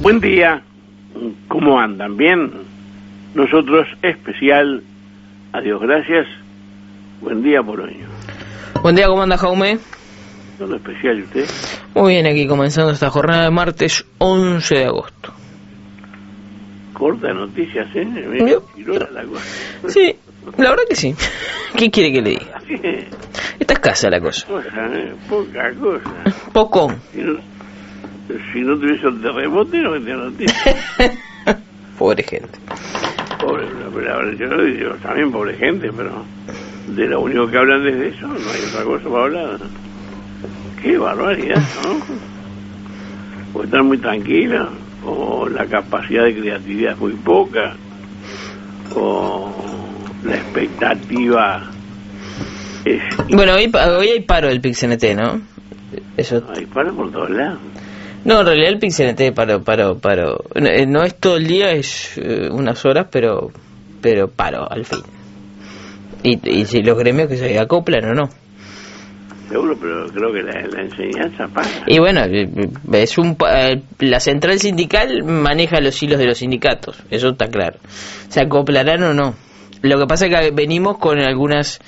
Buen día, ¿cómo andan? ¿Bien? Nosotros especial, adiós, gracias, buen día por hoy. Buen día, ¿cómo anda, Jaume? ¿Todo especial usted? Muy bien, aquí comenzando esta jornada de martes 11 de agosto. Corta noticias, ¿eh? Mira, la cosa. Sí, la verdad que sí. ¿Qué quiere que le diga? Sí. Está escasa la cosa. Poca cosa. Poco. Si no tuviese el terremoto, no me noticias. Pobre gente. Pobre, pero yo lo digo, también pobre gente, pero de lo único que hablan desde eso, no hay otra cosa para hablar. Qué barbaridad, ¿no? O están muy tranquilos, o la capacidad de creatividad es muy poca, o la expectativa es... Bueno, hoy hay paro del PIC-CNT, ¿no? Eso... Hay paro por todos lados. No, en realidad el PIC-CNT paro. No es todo el día, es unas horas, pero paro, al fin. Y si los gremios que se acoplan o no. Seguro, pero creo que la enseñanza pasa. Y bueno, es la central sindical maneja los hilos de los sindicatos, eso está claro. ¿Se acoplarán o no? Lo que pasa es que venimos con algunos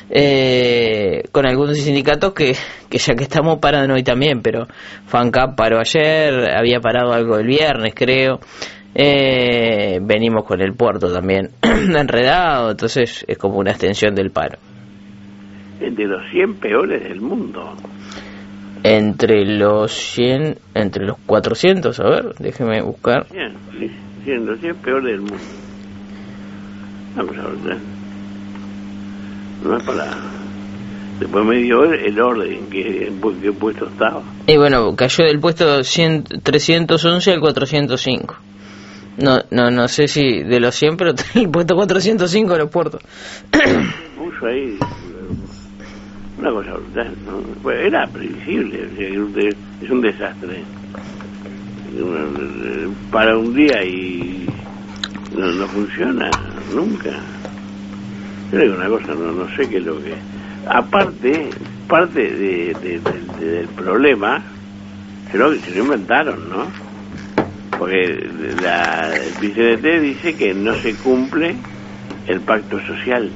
sindicatos que ya que estamos parando hoy también, pero FANCAP paró ayer, había parado algo el viernes, creo. Venimos con el puerto también enredado, entonces es como una extensión del paro. Entre los 100 peores del mundo. Entre los 400, a ver, déjeme buscar. 100, 100 peores del mundo. Vamos a ver. No es para... Después me dio el orden, en qué puesto estaba. Y bueno, cayó del puesto 311 al 405. No sé si de los 100, pero el puesto 405 de los puertos. Puso ahí... Una cosa brutal, ¿no? Pues era previsible, es un desastre. Para un día y no funciona nunca. Yo digo una cosa, no sé qué es lo que... Aparte, parte del problema se lo inventaron, ¿no? Porque el PCDT dice que no se cumple el pacto social.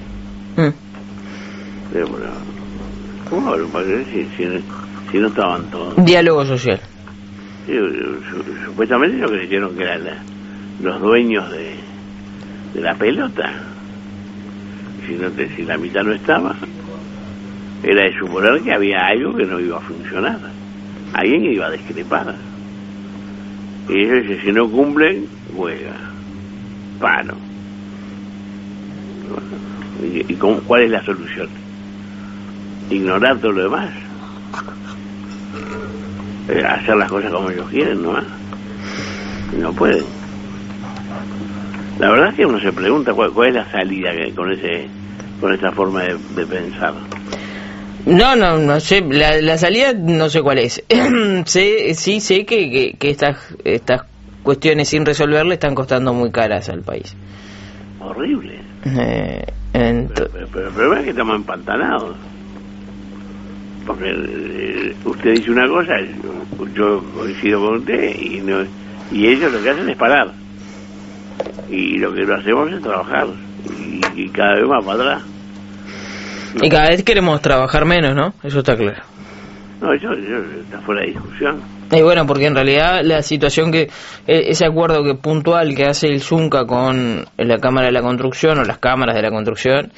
Pero bueno, ¿cómo habrá un pacto si no estaban todos? Diálogo social. Sí, supuestamente lo que dijeron que eran los dueños de la pelota. Si la mitad no estaba, era de suponer que había algo que no iba a funcionar. Alguien iba a discrepar. Y ellos dicen, si no cumplen, juega. Paro. ¿Y cuál es la solución? Ignorar todo lo demás. Hacer las cosas como ellos quieren nomás. No pueden. La verdad es que uno se pregunta cuál es la salida con esa forma de pensar. No sé, la salida no sé cuál es. sé que estas cuestiones sin resolver le están costando muy caras al país. Horrible. Pero el problema es que estamos empantanados. Porque usted dice una cosa, yo coincido con usted, y ellos lo que hacen es parar. Y lo que lo hacemos es trabajar, y cada vez más para atrás. Y cada vez queremos trabajar menos, ¿no? Eso está claro. No, eso está fuera de discusión. Y bueno, porque en realidad la situación ese acuerdo puntual que hace el Zunca con la Cámara de la Construcción o las cámaras de la construcción,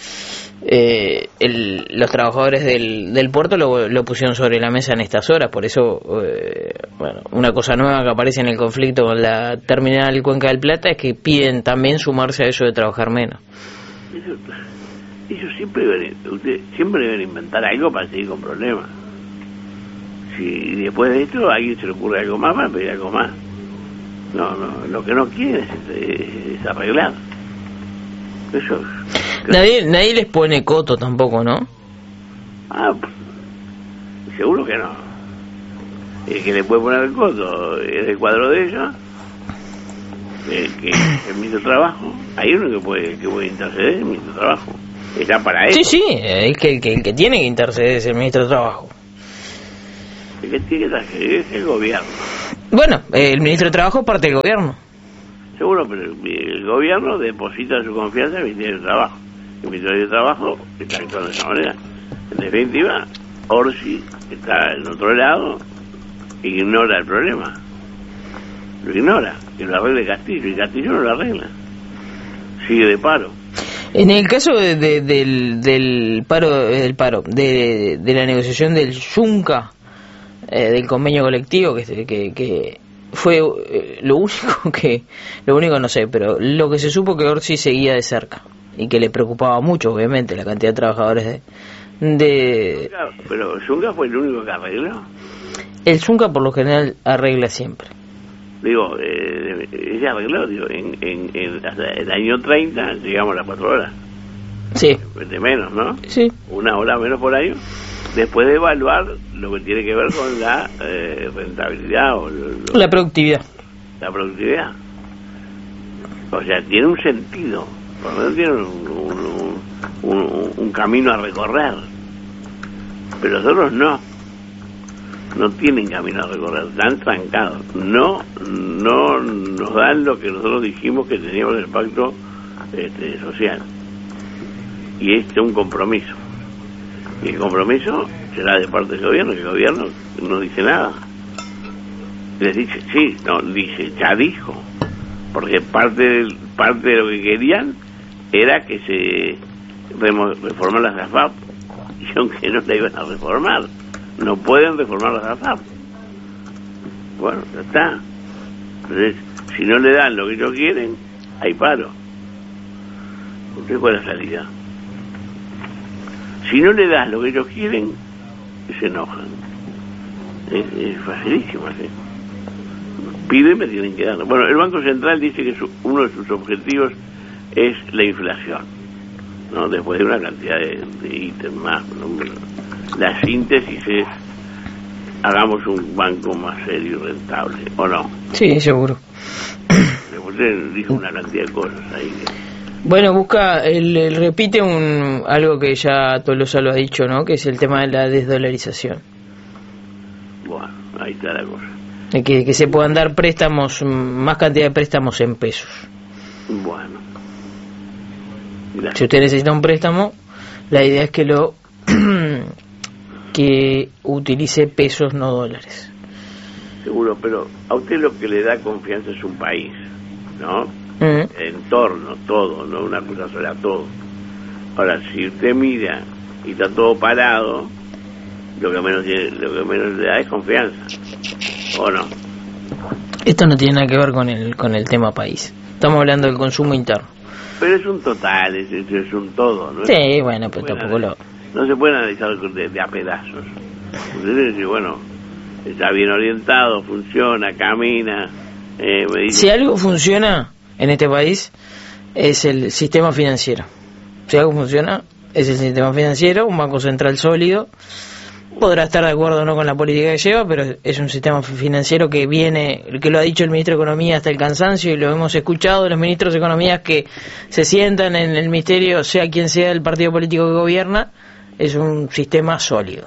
los trabajadores del puerto lo pusieron sobre la mesa en estas horas. Por eso, bueno, una cosa nueva que aparece en el conflicto con la terminal Cuenca del Plata es que piden también sumarse a eso de trabajar menos. Ellos siempre deben inventar algo para seguir con problemas. Si después de esto a alguien se le ocurre algo más, van a pedir algo más. No, lo que no quieren es arreglar. Eso. Nadie les pone coto tampoco, ¿no? Seguro que no. El que le puede poner el coto es el cuadro de ellos, que es el ministro de Trabajo. Hay uno que puede interceder, el ministro de Trabajo. Está para eso. Sí, es que el que tiene que interceder es el ministro de Trabajo. El que tiene que interceder es el gobierno. Bueno, el ministro de Trabajo es parte del gobierno. Seguro, pero el gobierno deposita su confianza en el Ministerio de Trabajo. El Ministerio de Trabajo está actuando de esa manera. En definitiva, Orsi está en otro lado e ignora el problema. Lo ignora, que lo arregle Castillo, y Castillo no lo arregla. Sigue de paro. En el caso del paro, de la negociación del Yunca, del convenio colectivo, que fue lo único no sé, pero lo que se supo que Orsi seguía de cerca y que le preocupaba mucho, obviamente, la cantidad de trabajadores Pero Yunca fue el único que arregló. El Yunca por lo general arregla siempre. Digo, ella arregló, digo, hasta el año 30 llegamos a las 4 horas. Sí. De menos, ¿no? Sí. 1 hora menos por año. Después de evaluar lo que tiene que ver con la rentabilidad o la productividad. La productividad. O sea, tiene un sentido. Por lo menos tiene un camino a recorrer. Pero los otros no. No tienen camino a recorrer, están trancados. No nos dan lo que nosotros dijimos que teníamos en el pacto social. Y este es un compromiso. Y el compromiso será de parte del gobierno, que el gobierno no dice nada. Les dice, sí, no, dice, ya dijo. Porque parte de lo que querían era que se reformara la AFAP. Y aunque no la iban a reformar, no pueden reformar las AFAP. Bueno, ya está. Entonces, si no le dan lo que ellos quieren, hay paro. ¿Usted cuál es la salida? Si no le das lo que ellos quieren, se enojan. Es facilísimo así. Piden, me tienen que dar. Bueno, el Banco Central dice que uno de sus objetivos es la inflación, ¿no? Después de una cantidad de ítems más, ¿no? La síntesis es: hagamos un banco más serio y rentable, ¿o no? Sí, seguro. Usted dijo una cantidad de cosas ahí. Bueno, él repite algo que ya Tolosa lo ha dicho, ¿no? Que es el tema de la desdolarización. Bueno, ahí está la cosa. Que se puedan dar préstamos, más cantidad de préstamos en pesos. Bueno. Gracias. Si usted necesita un préstamo, la idea es que utilice pesos, no dólares. Seguro, pero a usted lo que le da confianza es un país, ¿no? El entorno, todo, no una cosa sola, todo. Ahora, si usted mira y está todo parado, lo que menos le da es confianza, ¿o no? Esto no tiene nada que ver con el tema país. Estamos hablando del consumo interno. Pero es un total, es un todo, ¿no? Sí, bueno, pero tampoco no se puede analizar de a pedazos. Usted dice, bueno, está bien orientado, funciona, camina. Si algo funciona en este país es el sistema financiero. Si algo funciona es el sistema financiero, un banco central sólido. Podrá estar de acuerdo o no con la política que lleva, pero es un sistema financiero que lo ha dicho el ministro de Economía hasta el cansancio, y lo hemos escuchado de los ministros de Economía que se sientan en el ministerio, sea quien sea el partido político que gobierna. Es un sistema sólido.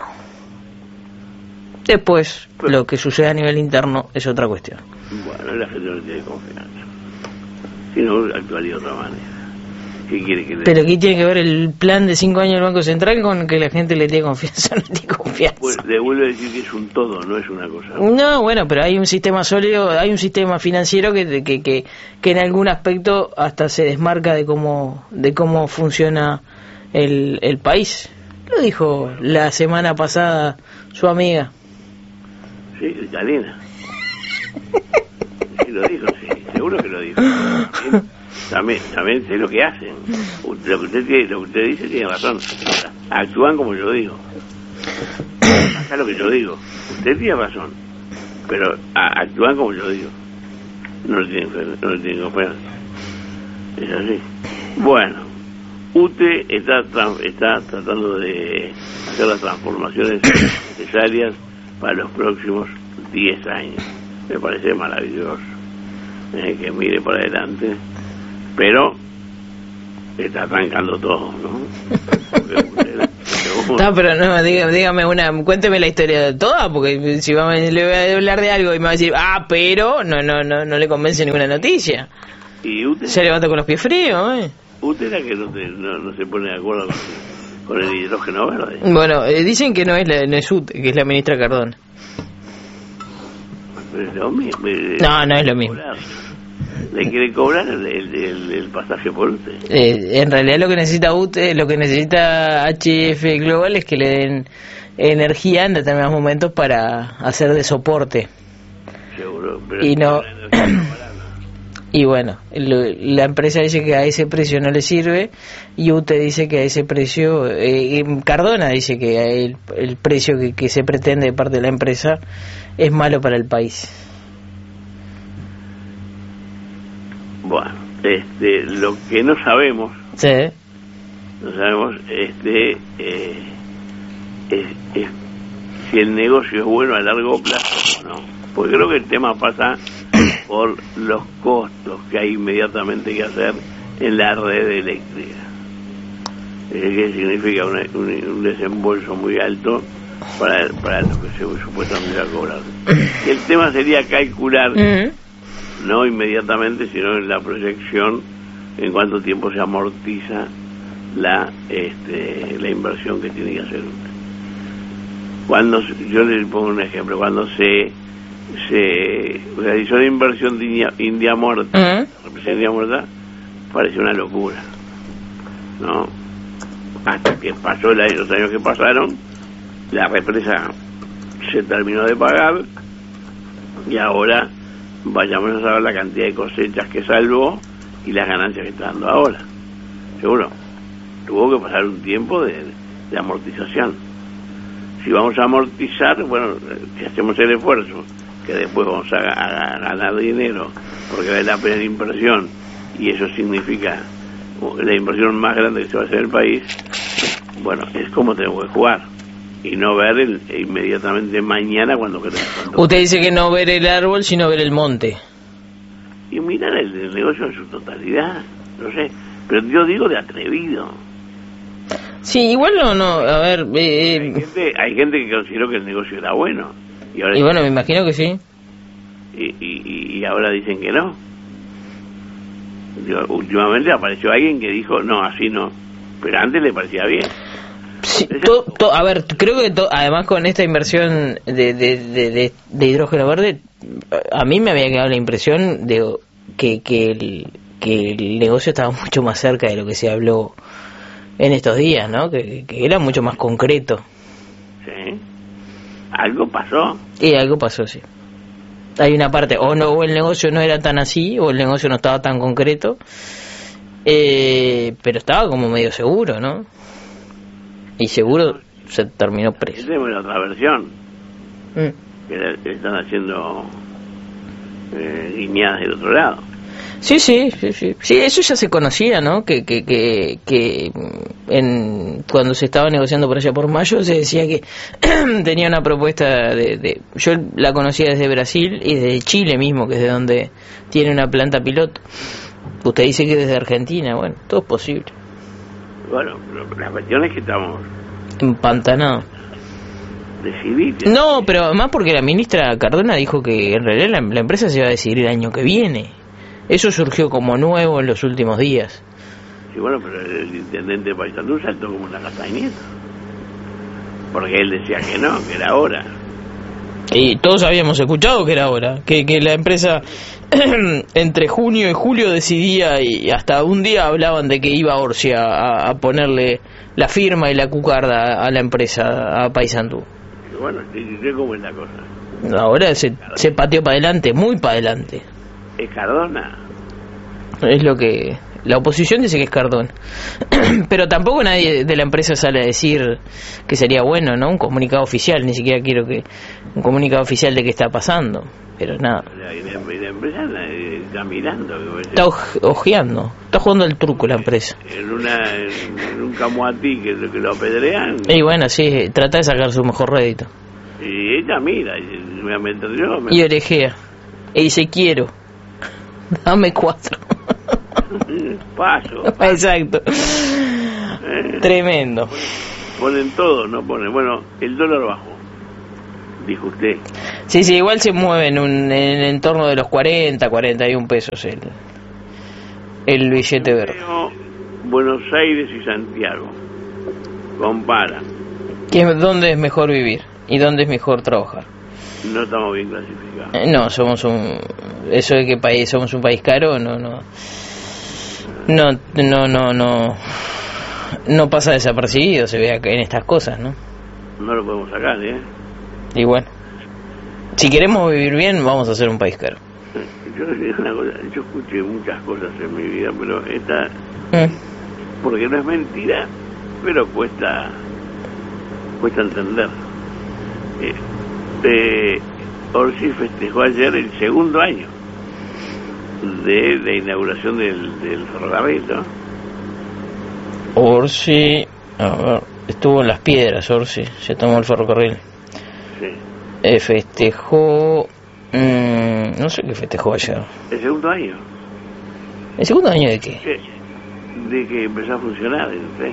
Después, lo que sucede a nivel interno es otra cuestión. Bueno, la gente no tiene confianza. Si no, actuaría de otra manera. ¿Qué quiere que le... ¿Pero qué tiene que ver el plan de 5 años del Banco Central con que la gente le tiene confianza o no tiene confianza? Pues le vuelvo a decir que es un todo, no es una cosa. No, bueno, pero hay un sistema sólido, hay un sistema financiero que en algún aspecto hasta se desmarca de cómo funciona el país. Lo dijo la semana pasada su amiga. Sí, Catalina. Sí, lo dijo, sí, seguro que lo dijo. También sé lo que hacen. Lo que usted dice tiene razón. Actúan como yo digo. Acá lo que yo digo. Usted tiene razón. Pero actúan como yo digo. No le tienen confianza. Es así. Bueno, UTE está tratando de hacer las transformaciones necesarias para los próximos 10 años. Me parece maravilloso. Que mire por adelante. Pero está arrancando todo, ¿no? No, pero no, dígame cuénteme la historia de toda, porque si le voy a hablar de algo y me va a decir, pero no le convence ninguna noticia. ¿Y usted? Se levanta con los pies fríos, ¿Usted era que no se pone de acuerdo con el hidrógeno verde? Bueno, dicen que no es UTE, que es la ministra Cardona. Pero es lo mismo. No es lo mismo. ¿Le quiere cobrar el pasaje por usted? En realidad lo que necesita UTE, lo que necesita HF Global es que le den energía en determinados momentos para hacer de soporte. Seguro, pero y no y bueno, la empresa dice que a ese precio no le sirve y UTE dice que a ese precio, Cardona dice que el precio que se pretende de parte de la empresa es malo para el país. Bueno, lo que no sabemos, sí, es si el negocio es bueno a largo plazo o no, porque creo que el tema pasa por los costos que hay inmediatamente que hacer en la red eléctrica, que significa un desembolso muy alto para lo que se supuestamente va a cobrar. El tema sería calcular, no inmediatamente, sino en la proyección, en cuánto tiempo se amortiza la inversión que tiene que hacer usted. Cuando yo le pongo un ejemplo, cuando se realizó la inversión de India Muerta, India Muerta, pareció una locura, ¿no? Hasta que pasó los años que pasaron, la represa se terminó de pagar y ahora vayamos a ver la cantidad de cosechas que salvó y las ganancias que está dando ahora. Seguro, tuvo que pasar un tiempo de amortización. Si vamos a amortizar, bueno, si hacemos el esfuerzo, que después vamos a ganar dinero, porque vale la pena la inversión, y eso significa la inversión más grande que se va a hacer en el país, bueno, es como tenemos que jugar, y no ver inmediatamente mañana cuando Usted dice que no ver el árbol, sino ver el monte. Y mirar el negocio en su totalidad, no sé, pero yo digo de atrevido. Sí, igual no, a ver... Hay gente que consideró que el negocio era bueno. Y bueno, me imagino que sí. Y ahora dicen que no. Últimamente apareció alguien que dijo, no, así no. Pero antes le parecía bien. Sí, a ver, creo que además con esta inversión de hidrógeno verde, a mí me había quedado la impresión de que el negocio estaba mucho más cerca de lo que se habló en estos días, ¿no? Que era mucho más concreto. Sí. Algo pasó. Y algo pasó, sí. Hay una parte, o el negocio no era tan así, o el negocio no estaba tan concreto, pero estaba como medio seguro, ¿no? Y seguro se terminó preso. Tenemos la otra versión, que están haciendo guiñadas del otro lado. Sí, eso ya se conocía, ¿no? Que cuando se estaba negociando por allá por mayo se decía que tenía una propuesta yo la conocía desde Brasil y desde Chile mismo, que es de donde tiene una planta piloto. Usted dice que desde Argentina, bueno, todo es posible. Bueno, la cuestión es que estamos empantanados. No, pero además porque la ministra Cardona dijo que en realidad la empresa se iba a decidir el año que viene. Eso surgió como nuevo en los últimos días. Sí, bueno, pero el intendente de Paysandú saltó como una castañeta, porque él decía que no, que era ahora. Y todos habíamos escuchado que era ahora, que la empresa entre junio y julio decidía, y hasta un día hablaban de que iba Orsia a ponerle la firma y la cucarda a la empresa, a Paysandú. Bueno, sé cómo es la cosa. Ahora se pateó para adelante, muy para adelante. Es Cardona. Es lo que la oposición dice que es Cardona. Pero tampoco nadie de la empresa sale a decir que sería bueno, ¿no? Un comunicado oficial, ni siquiera quiero que un comunicado oficial de qué está pasando. Pero nada. La empresa está mirando. Está ojeando, está jugando el truco la empresa. En un camuatí que lo apedrean. Y bueno, sí, trata de sacar su mejor rédito. Y ella mira, y orejea. Y dice, quiero. Dame 4. Paso. Exacto. Tremendo. ponen todo, no ponen. Bueno, el dólar bajó, dijo usted. Sí, igual se mueve en torno de los 41 pesos el billete verde. Buenos Aires y Santiago, compara. ¿Dónde es mejor vivir y dónde es mejor trabajar? No estamos bien clasificados. No, eso de que somos un país caro, no pasa desapercibido, se ve acá en estas cosas, ¿no? No lo podemos sacar, Y bueno, si queremos vivir bien, vamos a hacer un país caro. Yo escuché muchas cosas en mi vida, pero esta, porque no es mentira, pero cuesta entender. Orsi festejó ayer el segundo año de la inauguración del ferrocarril, ¿no? Orsi, estuvo en Las Piedras, Orsi, se tomó el ferrocarril. Sí. Festejó, no sé qué festejó ayer. ¿El segundo año? ¿El segundo año de qué? De que empezó a funcionar el tren.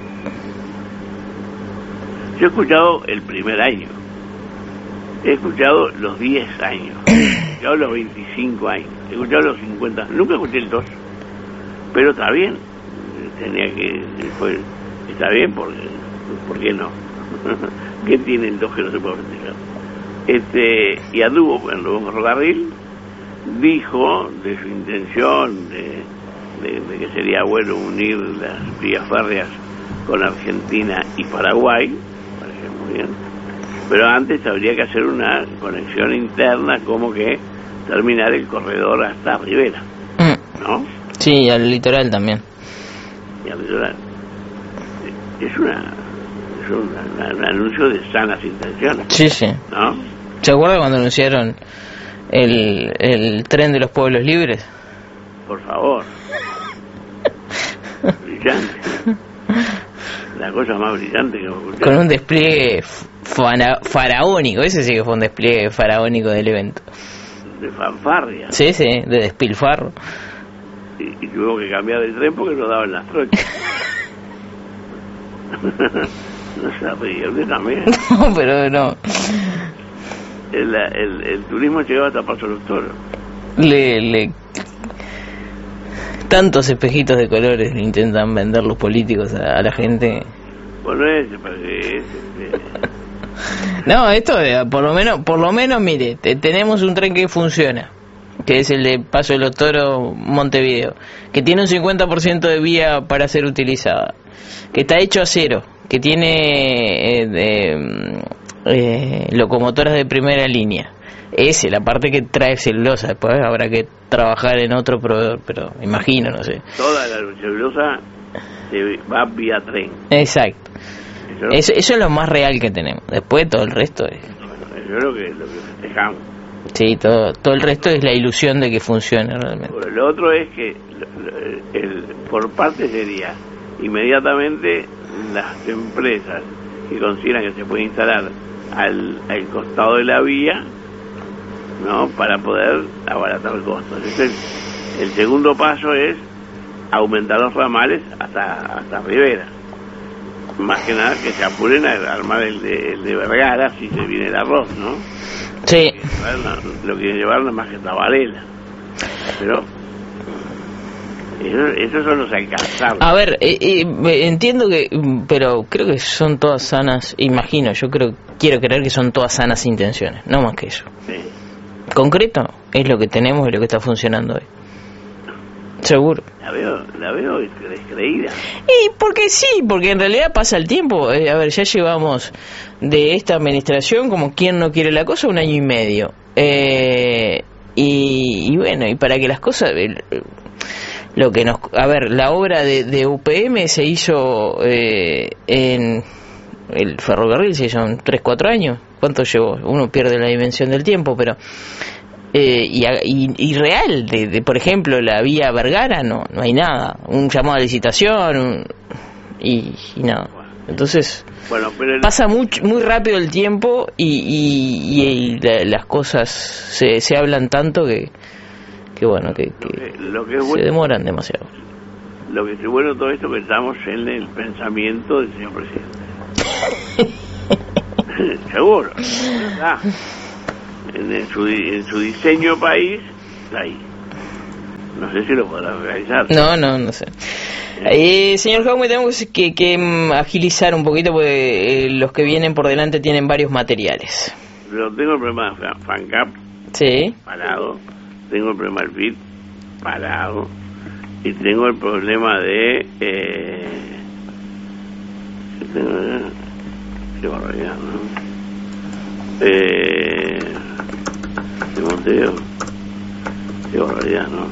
Yo he escuchado el primer año, he escuchado los 10 años, he escuchado los 25 años, he escuchado los 50, nunca escuché el 2, pero está bien, está bien porque, ¿por qué no? ¿Qué tiene el 2 que no se puede festejar? Y anduvo en el ferrocarril, dijo de su intención de que sería bueno unir las vías férreas con Argentina y Paraguay, parece muy bien, pero antes habría que hacer una conexión interna, como que terminar el corredor hasta Rivera, ¿no? Sí, al litoral también. Y al litoral. Es un anuncio de sanas intenciones. Sí. ¿No? ¿Se acuerda cuando anunciaron el tren de los pueblos libres? Por favor. Brillante. La cosa más brillante que me ocurrió. Con un despliegue faraónico, ese sí que fue un despliegue faraónico del evento. De fanfarria. Sí, de despilfarro. Y tuvo que cambiar de tren porque no daban las trochas. No se ríe, usted también. No, pero no. El turismo llegaba hasta Paso de los Toros. Tantos espejitos de colores intentan vender los políticos a la gente. Bueno, No, esto por lo menos mire, tenemos un tren que funciona, que es el de Paso de los Toros Montevideo, que tiene un 50% de vía para ser utilizada, que está hecho a cero, que tiene locomotoras de primera línea. Esa es la parte que trae celulosa. Después habrá que trabajar en otro proveedor, pero imagino, no sé. Toda la celulosa se va vía tren. Exacto. Eso es lo más real que tenemos. Después todo el resto es... Bueno, yo creo que es lo que festejamos. Sí, todo el resto es la ilusión de que funcione realmente. Bueno, lo otro es que por parte sería inmediatamente las empresas que consideran que se puede instalar al costado de la vía, ¿no?, para poder abaratar costos. Entonces, el segundo paso es aumentar los ramales hasta Rivera. Más que nada que se apuren a armar el de Vergara, si se viene el arroz, ¿no? Sí. Lo que llevar nada más que Tabarela. Pero esos son los alcanzables. A ver, entiendo que, pero creo que son todas sanas, quiero creer que son todas sanas intenciones, no más que eso. Sí. Concreto es lo que tenemos y lo que está funcionando hoy. Seguro. La veo descreída. Y porque en realidad pasa el tiempo. A ver, ya llevamos de esta administración, como quien no quiere la cosa, 1 año y medio. Y bueno, y para que las cosas... la obra de UPM se hizo en el ferrocarril, se hizo en 3-4 años. ¿Cuánto llevó? Uno pierde la dimensión del tiempo, pero... y real, por ejemplo, la vía Vergara, no hay nada. Un llamado a licitación, y nada. Entonces, pasa muy rápido el tiempo y las cosas se hablan tanto que bueno, que se demoran demasiado. Lo que es bueno todo esto, que estamos en el pensamiento del señor presidente. Seguro, ¿verdad? En su diseño país, ahí. No sé si lo podrá realizar. No sé. Señor Jaume, tenemos que agilizar un poquito porque los que vienen por delante tienen varios materiales. Pero tengo el problema de FANCAP, sí, parado. Tengo el problema del BID, parado. Y tengo el problema de... qué barbaridad, ¿no? De Montevideo. Qué barbaridad, ¿no?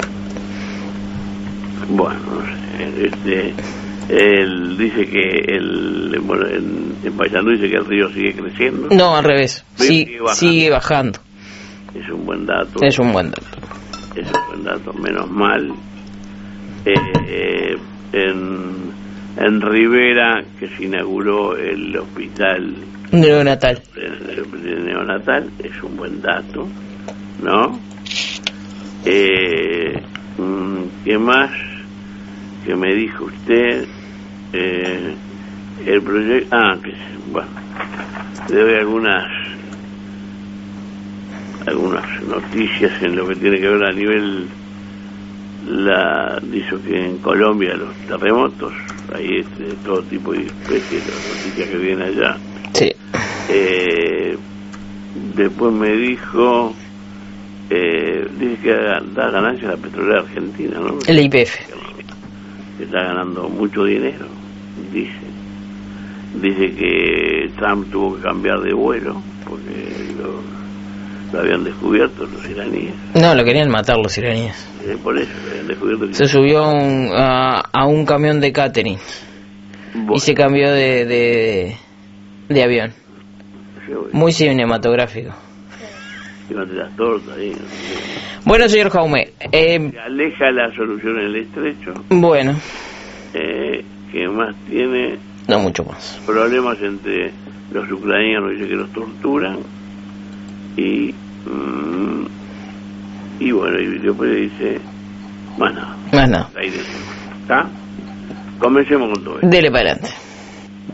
Bueno, no sé. Él dice que en Paysandú dice que el río sigue creciendo. No, al revés. Sigue bajando. Es un buen dato. Es un buen dato. Es un buen dato. Menos mal. En Rivera, que se inauguró el hospital neonatal. Neonatal, es un buen dato, ¿no? ¿Qué más que me dijo usted? El proyecto... bueno, le doy algunas noticias en lo que tiene que ver a nivel... dice que en Colombia los terremotos, ahí de todo tipo de especies, las noticias que vienen allá. Sí. Después me dice que da ganancia a la petrolera argentina, ¿no? El YPF. Que está ganando mucho dinero, dice que Trump tuvo que cambiar de vuelo porque lo habían descubierto los iraníes. No, lo querían matar los iraníes. Por eso lo habían descubierto. Se subió a un camión de catering. Bueno. Y se cambió de avión. Muy cinematográfico. Las tortas ahí. Bueno, señor Jaume. Se aleja la solución en el estrecho. Bueno. ¿Qué más tiene? No mucho más. Problemas entre los ucranianos, dice que los torturan. Y bueno, y después dice más nada. Más nada. ¿Está? Comencemos con todo esto. Dele para adelante.